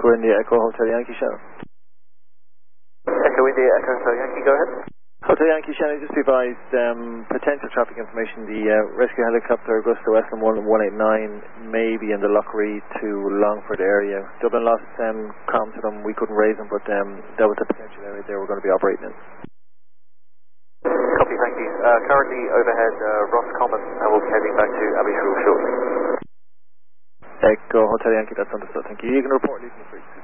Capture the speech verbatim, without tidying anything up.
Echo India, Echo Hotel Yankee Shannon. Echo India, Echo Hotel Yankee, go ahead. Hotel Yankee Shannon, just be advised, um, potential traffic information, the uh, rescue helicopter Augusta Westland one one eight nine may be in the Lockery to Longford area. Dublin lost um, comms to them, we couldn't raise them, but um, that was the potential area they were going to be operating in. Copy, thank you. Uh, currently overhead uh, Ross Common, and we'll be heading back to Abbeyfield shortly. Echo Hotel Yankee, that's understood, thank you. You can report leaving the street.